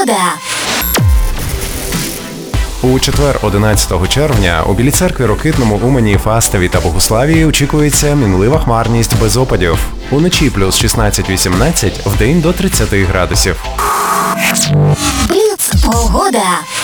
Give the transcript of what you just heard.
У четвер, 11 червня, у Білій церкві, Рокитному, Умані, Фастові та Богуславії очікується мінлива хмарність без опадів. Уночі плюс 16-18, вдень до 30 градусів. Бліц погода.